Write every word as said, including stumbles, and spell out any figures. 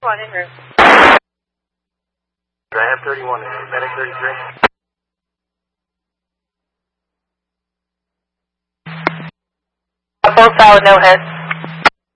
One in room. I have thirty-one in room. Medic thirty-three. Full solid, no hit.